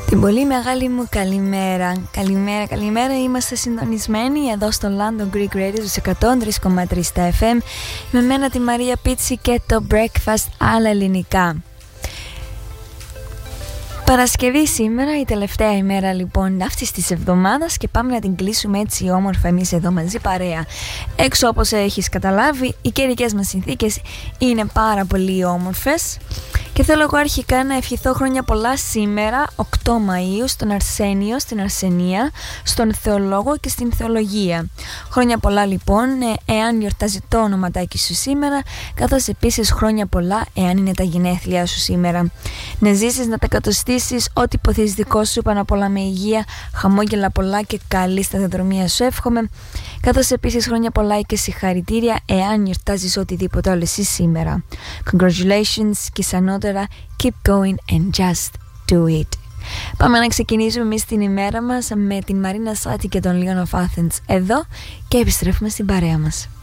Την πολύ μεγάλη μου καλημέρα. Καλημέρα, είμαστε συντονισμένοι εδώ στο London Greek Radio στους 103,3 στα FM με μένα τη Μαρία Πίτσι και το Breakfast άλλα ελληνικά. Παρασκευή σήμερα, η τελευταία ημέρα λοιπόν αυτής της εβδομάδας και πάμε να την κλείσουμε έτσι όμορφα εμείς εδώ μαζί παρέα. Έξω, όπως έχεις καταλάβει, οι καιρικές μας συνθήκες είναι πάρα πολύ όμορφες και θέλω εγώ αρχικά να ευχηθώ χρόνια πολλά σήμερα 8 Μαΐου στον Αρσένιο, στην Αρσενία, στον Θεολόγο και στην Θεολογία. Χρόνια πολλά λοιπόν εάν γιορτάζει το ονοματάκι σου σήμερα, καθώς επίσης χρόνια πολλά εάν είναι τα γενέθλιά σου σήμερα. Να ζήσεις, να τα κατοστήσεις, ό,τι υποθείς δικό σου, πάνω απ' όλα με υγεία, χαμόγελα πολλά και καλή σταδιοδρομία σου εύχομαι, καθώς επίσης χρόνια πολλά και συγχαρητήρια εάν γιορτάζεις οτιδήποτε άλλο εσύ σήμερα. Congratulations και σανότερα, keep going and just do it. Πάμε να ξεκινήσουμε εμείς την ημέρα μας με την Μαρίνα Σάτι και τον Leon of Athens εδώ και επιστρέφουμε στην παρέα μας.